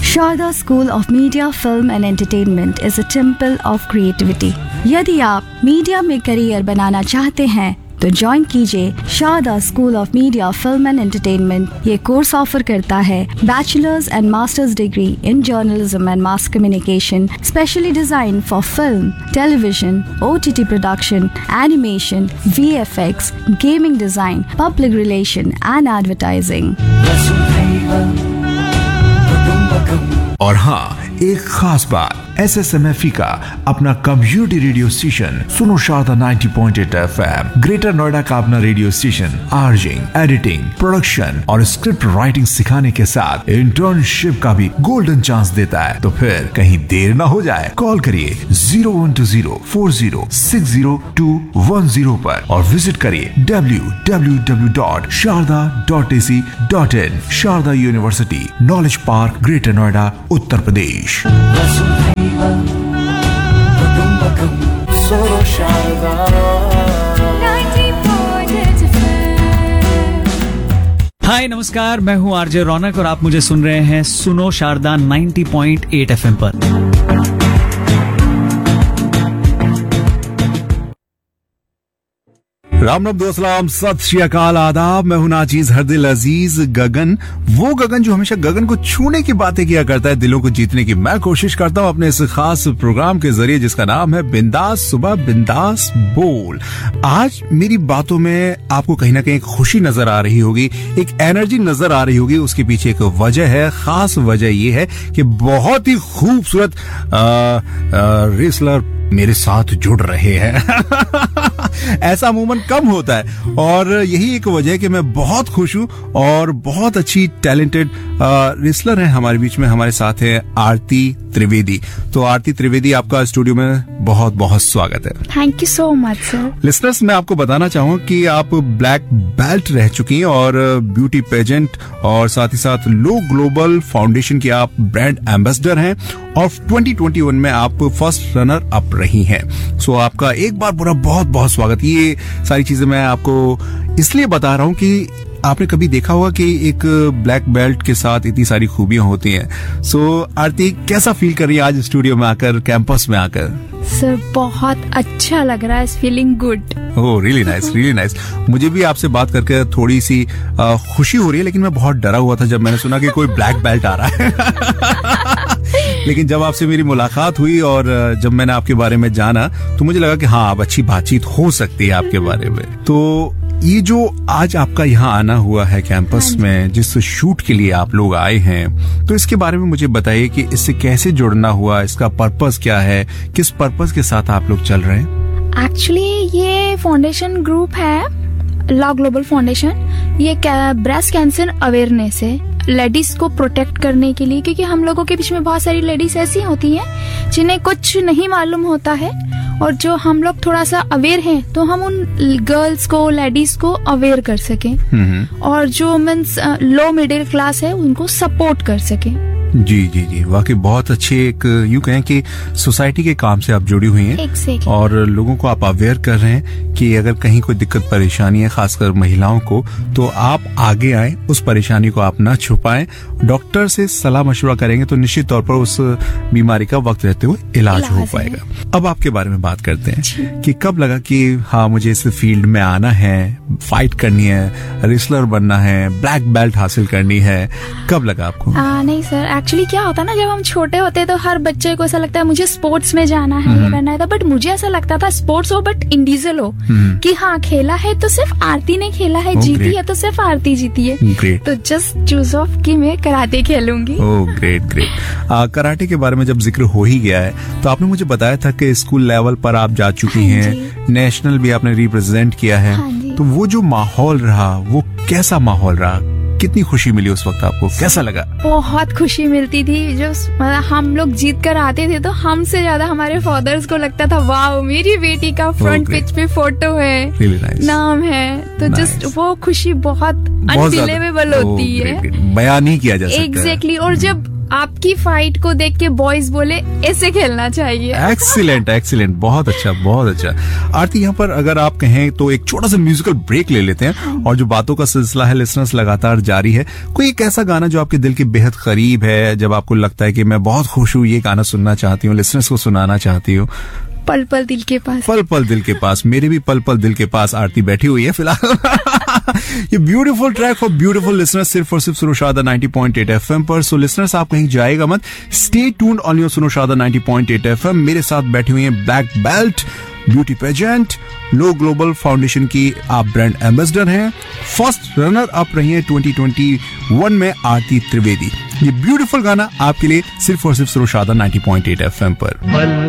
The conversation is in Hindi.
Sharda School of Media, Film and Entertainment is a temple of creativity. यदि आप मीडिया में करियर बनाना चाहते हैं तो ज्वाइन कीजिए Sharda school of media, film and entertainment. ये कोर्स ऑफर करता है bachelors and masters degree in journalism and mass communication, specially design for film, television, OTT production, animation, VFX, gaming design, public relation and advertising. और हाँ, एक खास बात, SSMFE का अपना कम्युनिटी रेडियो स्टेशन सुनो शारदा 90.8 FM, ग्रेटर नोएडा का अपना रेडियो स्टेशन आर्जिंग, एडिटिंग, प्रोडक्शन और स्क्रिप्ट राइटिंग सिखाने के साथ इंटर्नशिप का भी गोल्डन चांस देता है। तो फिर कहीं देर ना हो जाए, कॉल करिए 0120406010 पर और विजिट करिए www.sharda.ac.in। Sharda university, knowledge park, greater Noida, Uttar Pradesh. हाय नमस्कार, मैं हूँ आरजे रौनक और आप मुझे सुन रहे हैं सुनो शारदा 90.8 FM पर। राम राम दोस्त, सलाम, सत श्री अकाल, आदाब। मैं हूं नाचीज हरदिल अजीज गगन, वो गगन जो हमेशा गगन को छूने की बातें किया करता है, दिलों को जीतने की मैं कोशिश करता हूं अपने इस खास प्रोग्राम के जरिए जिसका नाम है बिंदास सुबह बिंदास बोल। आज मेरी बातों में आपको कहीं ना कहीं खुशी नजर आ रही होगी, एक एनर्जी नजर आ रही होगी। उसके पीछे एक वजह है, खास वजह ये है कि बहुत ही खूबसूरत रेसलर मेरे साथ जुड़ रहे हैं। ऐसा अमूमन कम होता है और यही एक वजह है कि मैं बहुत खुश हूं और बहुत अच्छी टैलेंटेड रेसलर है हमारे बीच में। हमारे साथ है आरती त्रिवेदी। तो आरती त्रिवेदी, आपका स्टूडियो में बहुत बहुत स्वागत है। Thank you so much sir. Listeners, मैं आपको बताना चाहूंगा कि आप ब्लैक बेल्ट रह चुकी हैं और ब्यूटी पेजेंट और साथ ही साथ लो ग्लोबल फाउंडेशन की आप ब्रांड एम्बेसडर हैं और 2021 में आप फर्स्ट रनर अप रही हैं। सो आपका एक बार पूरा बहुत बहुत स्वागत। ये सारी चीजें मैं आपको इसलिए बता रहा हूं कि आपने कभी देखा होगा कि एक ब्लैक बेल्ट के साथ इतनी सारी खूबियां होती हैं। सो आरती, कैसा फील कर रही है आज स्टूडियो में आकर, कैंपस में आकर? सर बहुत अच्छा लग रहा है, feeling good. Oh really nice, really nice. मुझे भी आपसे बात करके थोड़ी सी खुशी हो रही है, लेकिन मैं बहुत डरा हुआ था जब मैंने सुना कि कोई ब्लैक बेल्ट आ रहा है। लेकिन जब आपसे मेरी मुलाकात हुई और जब मैंने आपके बारे में जाना तो मुझे लगा कि हाँ, अब अच्छी बातचीत हो सकती है आपके बारे में। तो ये जो आज आपका यहाँ आना हुआ है कैंपस में, जिस शूट के लिए आप लोग आए हैं, तो इसके बारे में मुझे बताइए कि इससे कैसे जुड़ना हुआ, इसका पर्पस क्या है, किस पर्पस के साथ आप लोग चल रहे हैं? एक्चुअली ये फाउंडेशन ग्रुप है, लॉ ग्लोबल फाउंडेशन। ये ब्रेस्ट कैंसर अवेयरनेस है लेडीज को प्रोटेक्ट करने के लिए, क्योंकि हम लोगों के बीच में बहुत सारी लेडीज ऐसी होती हैं जिन्हें कुछ नहीं मालूम होता है, और जो हम लोग थोड़ा सा अवेयर हैं तो हम उन गर्ल्स को, लेडीज को अवेयर कर सकें और जो मीन्स लो मिडिल क्लास है उनको सपोर्ट कर सकें। जी जी जी, वाकई बहुत अच्छे, एक यूं कहें कि सोसाइटी के काम से आप जुड़ी हुई हैं। exactly. और लोगों को आप अवेयर कर रहे हैं कि अगर कहीं कोई दिक्कत परेशानी है, खासकर महिलाओं को, तो आप आगे आए, उस परेशानी को आप ना छुपाएं, डॉक्टर से सलाह मशवरा करेंगे तो निश्चित तौर पर उस बीमारी का वक्त रहते हुए इलाज हो पाएगा। अब आपके बारे में बात करते हैं कि कब लगा कि हाँ, मुझे इस फील्ड में आना है, फाइट करनी है, रेसलर बनना है, ब्लैक बेल्ट हासिल करनी है, कब लगा आपको? नहीं सर, एक्चुअली क्या होता है ना, जब हम छोटे होते हैं तो हर बच्चे को ऐसा लगता है मुझे स्पोर्ट्स में जाना है, ये करना है। बट मुझे ऐसा लगता था स्पोर्ट्स हो बट इंडिविजुअल हो, कि हाँ खेला है तो सिर्फ आरती ने खेला है, जीती है तो सिर्फ आरती जीती है। तो जस्ट चूज ऑफ कि मैं karate खेलूंगी। Oh great great. Karate के बारे में जब जिक्र हो ही गया है तो आपने मुझे बताया था कि स्कूल लेवल पर आप जा चुकी हैं, नेशनल भी आपने रिप्रेजेंट किया है। तो वो जो माहौल रहा, वो कैसा माहौल रहा? कितनी खुशी मिली उस वक्त आपको, कैसा लगा? बहुत खुशी मिलती थी। जो हम लोग जीत कर आते थे तो हमसे ज्यादा हमारे फादर्स को लगता था वाह, मेरी बेटी का फ्रंट पिच पे फोटो है, really nice. नाम है। तो जस्ट वो खुशी बहुत अनबिलीवेबल होती है, बयान नहीं किया जा सकता। एग्जैक्टली। और जब आपकी फाइट को देख के बॉयज बोले ऐसे खेलना चाहिए। एक्सीलेंट एक्सीलेंट, बहुत अच्छा बहुत अच्छा। आरती, यहाँ पर अगर आप कहें तो एक छोटा सा म्यूजिकल ब्रेक ले लेते हैं और जो बातों का सिलसिला है लिसनर्स लगातार जारी है। कोई एक ऐसा गाना जो आपके दिल के बेहद करीब है, जब आपको लगता है कि मैं बहुत खुश हूँ, ये गाना सुनना चाहती हूँ, लिसनर्स को सुनाना चाहती हूँ? पल पल दिल के पास। पल पल दिल के पास, मेरे भी पल पल दिल के पास आरती बैठी हुई है फिलहाल। ये beautiful track for beautiful listeners, सिर्फ और सिर्फ सुनो शारदा 90.8 FM पर। सो लिसनर्स, आप कहीं जाएगा मत, स्टे ट्यून्ड ऑन योर सुनो शारदा 90.8 FM। मेरे साथ बैठी हुई है ब्लैक बेल्ट, ब्यूटी पेजेंट, लो ग्लोबल फाउंडेशन की आप ब्रांड एम्बेसडर हैं, फर्स्ट रनर अप रही हैं 2021 में आरती त्रिवेदी। ये ब्यूटीफुल गाना आपके लिए सिर्फ और सिर्फ सुनो शारदा 90.8 FM पर।